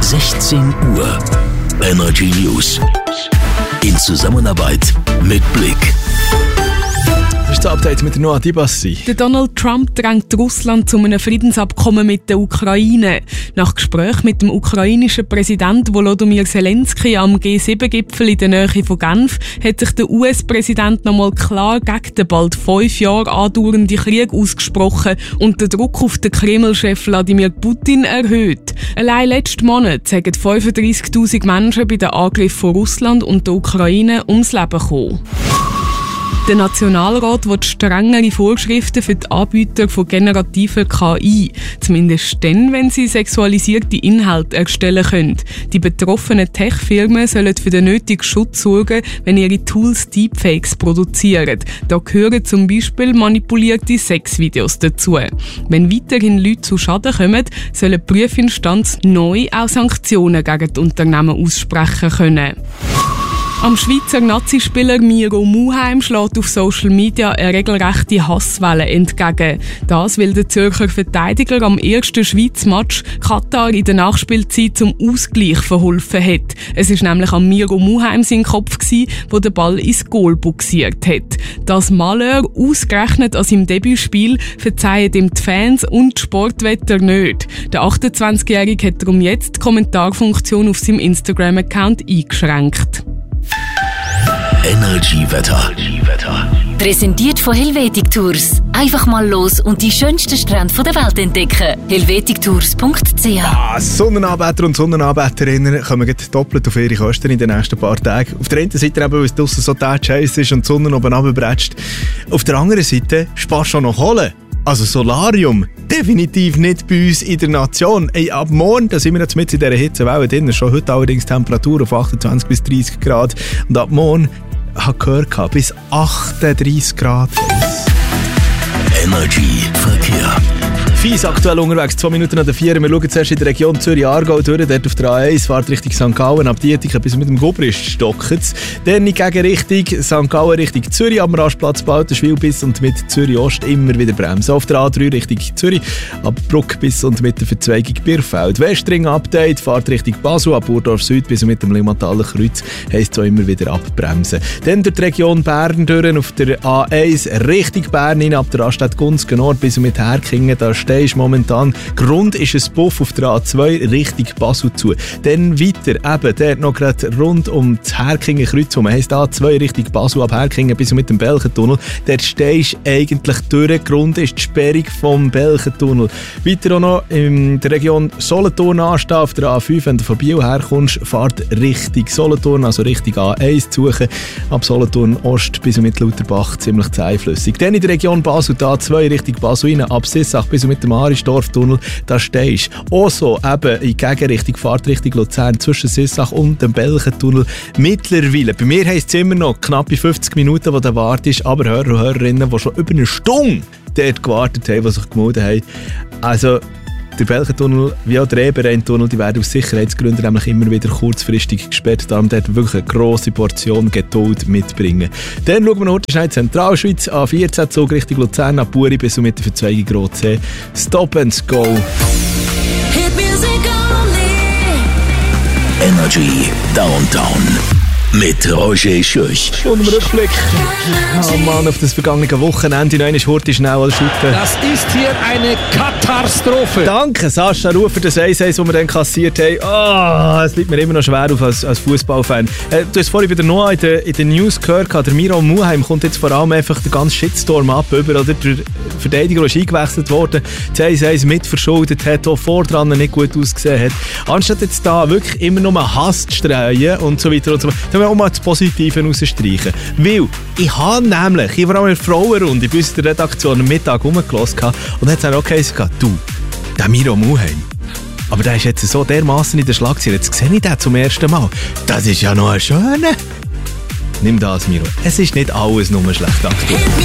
16 Uhr. Energy News. In Zusammenarbeit mit Blick. Das ist das Update mit Noah Dibassi. Der Donald Trump drängt Russland zu einem Friedensabkommen mit der Ukraine. Nach Gespräch mit dem ukrainischen Präsidenten Volodymyr Zelensky am G7-Gipfel in der Nähe von Genf hat sich der US-Präsident nochmal klar gegen den bald 5 Jahre andauernden Krieg ausgesprochen und den Druck auf den Kreml-Chef Wladimir Putin erhöht. Allein letzten Monat sind 35.000 Menschen bei den Angriffen von Russland und der Ukraine ums Leben gekommen. Der Nationalrat will strengere Vorschriften für die Anbieter von generativer KI. Zumindest dann, wenn sie sexualisierte Inhalte erstellen können. Die betroffenen Tech-Firmen sollen für den nötigen Schutz sorgen, wenn ihre Tools Deepfakes produzieren. Da gehören zum Beispiel manipulierte Sexvideos dazu. Wenn weiterhin Leute zu Schaden kommen, soll die Prüfinstanz neu auch Sanktionen gegen die Unternehmen aussprechen können. Am Schweizer Nazispieler Miro Muheim schlägt auf Social Media eine regelrechte Hasswelle entgegen. Das, weil der Zürcher Verteidiger am ersten Schweiz-Match Katar in der Nachspielzeit zum Ausgleich verholfen hat. Es war nämlich an Miro Muheim sein Kopf, der den Ball ins Goal buxiert hat. Das Malheur, ausgerechnet an seinem Debütspiel, verzeihen ihm die Fans und die Sportwetter nicht. Der 28-Jährige hat darum jetzt die Kommentarfunktion auf seinem Instagram-Account eingeschränkt. Energy-Wetter. Präsentiert von Helvetic Tours. Einfach mal los und die schönsten Strände der Welt entdecken. helvetictours.ch. Sonnenanbeter und Sonnenanbeterinnen kommen doppelt auf ihre Kosten in den nächsten paar Tagen. Auf der einen Seite eben, weil es draussen so heiß ist und die Sonne oben runterbrätscht. Auf der anderen Seite sparst du auch noch Kohle. Also Solarium, definitiv nicht bei uns in der Nation. Ab morgen, da sind wir jetzt mit in dieser Hitzewelle drin, schon heute allerdings Temperatur auf 28 bis 30 Grad. Und ab morgen, habe ich gehört, bis 38 Grad. Energy Verkehr. Fies aktuell unterwegs, 2 Minuten nach der 4. Wir schauen zuerst in der Region Zürich-Aargau durch. Dort auf der A1 fährt Richtung St. Gallen ab Dietingen bis mit dem Gubrist stockt es. Dann in Gegenrichtung St. Gallen Richtung Zürich am Rastplatz Baltenschwil bis und mit Zürich-Ost immer wieder bremsen. Auf der A3 Richtung Zürich ab Bruck bis und mit der Verzweigung Birfeld. Westring-Update fährt Richtung Basel ab Burdorf Süd bis und mit dem Limmataler Kreuz. Heisst auch immer wieder abbremsen. Dann durch die Region Bern durch auf der A1 Richtung Bern hin ab der Raststätte Gunzgen Nord bis und mit Herkingen. Da ist momentan. Grund ist ein Buff auf der A2 Richtung Basel zu. Dann weiter, eben dort noch gerade rund um das Herkingen Kreuz herum. Heisst A2 Richtung Basel ab Herkingen bis mit dem Belchentunnel. Dort stehst du eigentlich durch. Grund ist die Sperrung vom Belchentunnel. Weiter auch noch in der Region Solothurn anstehen auf der A5. Wenn du von Biel herkommst, fahrt Richtung Solothurn, also Richtung A1 zu suchen. Ab Solothurn Ost bis mit Lauterbach ziemlich zähflüssig. Dann in der Region Basel, die A2 Richtung Basel rein, ab Sissach bis mit dem Arisdorftunnel, da stehst du. Auch so eben in Gegenrichtung, Fahrtrichtung Luzern zwischen Sissach und dem Belchentunnel. Mittlerweile, bei mir heisst es immer noch knappe 50 Minuten, wo du wartest, aber Hörer und Hörerinnen, die schon über eine Stunde dort gewartet haben, die sich gemeldet haben. Also, der Belchentunnel wie auch der Eberrheintunnel, die werden aus Sicherheitsgründen nämlich immer wieder kurzfristig gesperrt. Darum dort wirklich eine grosse Portion Geduld mitbringen. Dann schauen wir noch schnell in die Zentralschweiz. A14 Zug Richtung Luzern, ab Buri bis und mit der Verzweigung Rotsee. Stop and go. Energy Downtown. Mit Roger Schürch. Und im Rückblick. Oh Mann, auf das vergangene Wochenende. Nein, ist Hurti schnell als Shooter. Das ist hier eine Katastrophe. Danke, Sascha Rufer, das 1-1, das wir dann kassiert haben. Oh, es liegt mir immer noch schwer auf als Fußballfan. Du hast vorhin wieder noch in den News gehört, der Miro Muheim kommt jetzt vor allem einfach den ganzen Shitstorm ab. Der Verteidiger ist eingewechselt worden, das 1-1 mitverschuldet hat, auch vordran nicht gut ausgesehen hat. Anstatt jetzt da wirklich immer nur Hass zu streuen und so weiter und so weiter, dann wir auch mal das Positive rausstreichen. Weil ich habe nämlich, vor allem in der Frauenrunde bei uns in der Redaktion am Mittag rumgelassen und hat dann auch gesagt, du, der Miro Muheim, aber der ist jetzt so dermassen in der Schlagzeile, jetzt sehe ich den zum ersten Mal. Das ist ja noch ein schöner. Nimm das, Miro. Es ist nicht alles nur schlecht aktuell.